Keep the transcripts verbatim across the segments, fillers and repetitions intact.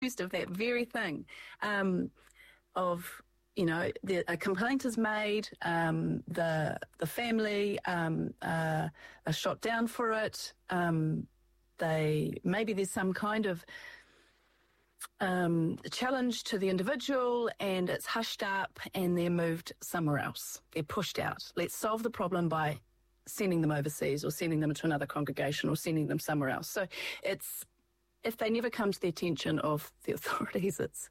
of that very thing, um, of, you know, the, a complaint is made, um, the the family um, uh, are shot down for it. Um, they maybe there's some kind of um, challenge to the individual, and it's hushed up, and they're moved somewhere else. They're pushed out. Let's solve the problem by sending them overseas, or sending them to another congregation, or sending them somewhere else. So it's, if they never come to the attention of the authorities, it's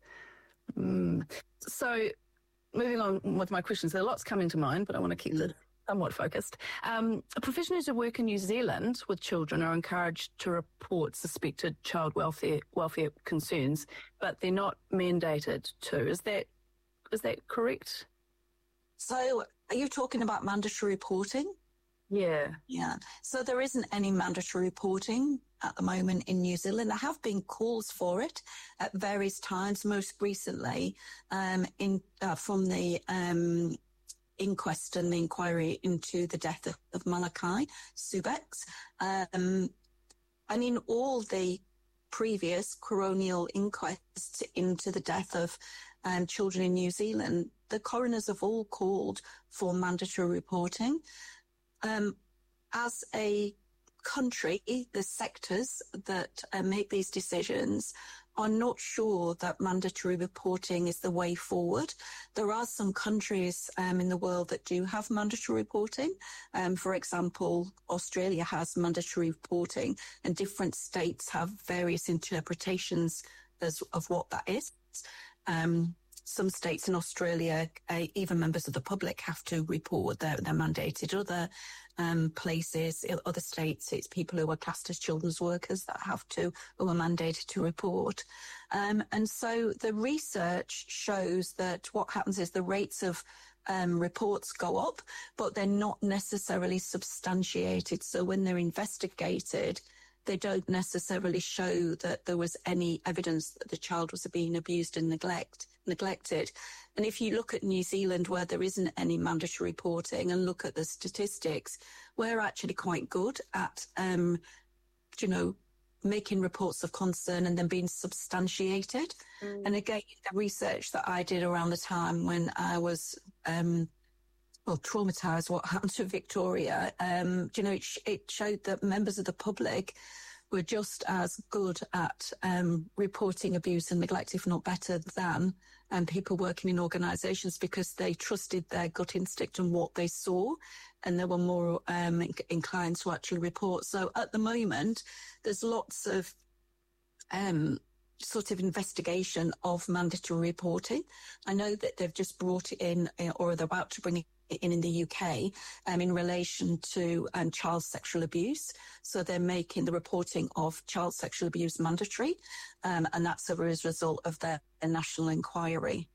mm. So moving on with my questions, there are lots coming to mind, but I want to keep it somewhat focused. Um, professionals who work in New Zealand with children are encouraged to report suspected child welfare welfare concerns, but they're not mandated to. Is that is that correct? So are you talking about mandatory reporting? Yeah. Yeah. So there isn't any mandatory reporting at the moment in New Zealand. There have been calls for it at various times, most recently um, in uh, from the um, inquest and the inquiry into the death of, of Malachi Subex. Um, and in all the previous coronial inquests into the death of um, children in New Zealand, the coroners have all called for mandatory reporting. Um, as a country, the sectors that uh, make these decisions are not sure that mandatory reporting is the way forward. There are some countries um, in the world that do have mandatory reporting. Um, for example, Australia has mandatory reporting, and different states have various interpretations as, of what that is. Um, Some states in Australia, uh, even members of the public have to report. They're, they're mandated. Other um, places, other states, it's people who are classed as children's workers that have to, who are mandated to report. Um, and so the research shows that what happens is the rates of um, reports go up, but they're not necessarily substantiated. So when they're investigated, they don't necessarily show that there was any evidence that the child was being abused and neglect, neglected. And if you look at New Zealand, where there isn't any mandatory reporting, and look at the statistics, we're actually quite good at, um, you know, making reports of concern and then being substantiated. Mm. And again, the research that I did around the time when I was um, well, traumatised what happened to Victoria, um, you know, it, sh- it showed that members of the public were just as good at um, reporting abuse and neglect, if not better, than um, people working in organisations, because they trusted their gut instinct and what they saw, and they were more um, inclined to actually report. So at the moment, there's lots of um, sort of investigation of mandatory reporting. I know that they've just brought it in, or they're about to bring it in in the U K, um, in relation to um, child sexual abuse. So they're making the reporting of child sexual abuse mandatory, um, and that's as a result of their, their national inquiry.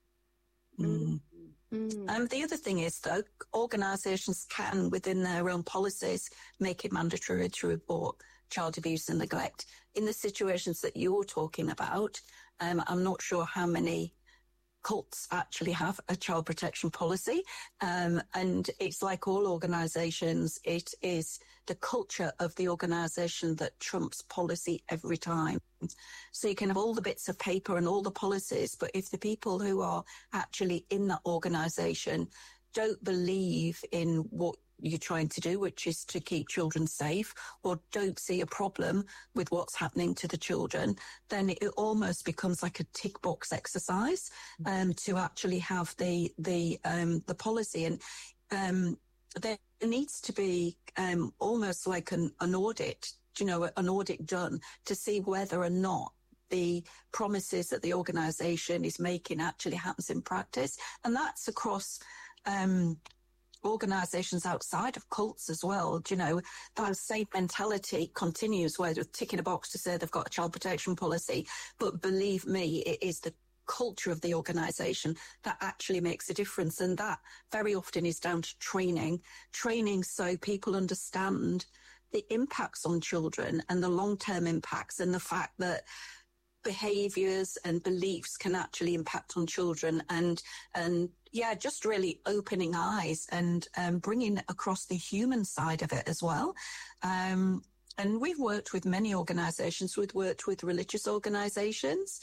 Mm. Mm. Um, the other thing is, though, organisations can, within their own policies, make it mandatory to report child abuse and neglect. In the situations that you're talking about, um, I'm not sure how many cults actually have a child protection policy. Um, and it's like all organisations, it is the culture of the organisation that trumps policy every time. So you can have all the bits of paper and all the policies, but if the people who are actually in that organisation don't believe in what you're trying to do, which is to keep children safe, or don't see a problem with what's happening to the children, then it almost becomes like a tick box exercise um, to actually have the the um, the policy. And um, there needs to be um, almost like an, an audit, you know, an audit done to see whether or not the promises that the organisation is making actually happens in practice. And that's across um organisations outside of cults as well. You know, that same mentality continues, where they're ticking a box to say they've got a child protection policy, but believe me, it is the culture of the organisation that actually makes a difference, and that very often is down to training training so people understand the impacts on children and the long-term impacts, and the fact that behaviours and beliefs can actually impact on children, and and yeah, just really opening eyes and um, bringing across the human side of it as well. Um, and we've worked with many organisations. We've worked with religious organisations,